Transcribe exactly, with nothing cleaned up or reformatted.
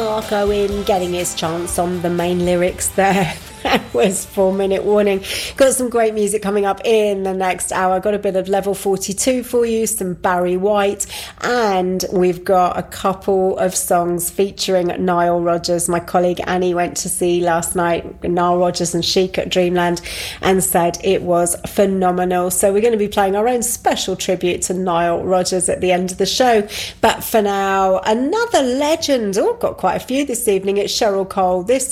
Mark Owen getting his chance on the main lyrics there. That was Four Minute Warning. Got some great music coming up in the next hour. Got a bit of Level forty-two for you, some Barry White, and we've got a couple of songs featuring Nile Rodgers. My colleague Annie went to see last night Nile Rodgers and Chic at Dreamland and said it was phenomenal. So we're going to be playing our own special tribute to Nile Rodgers at the end of the show. But for now, another legend. Oh, got quite a few this evening. It's Cheryl Cole. This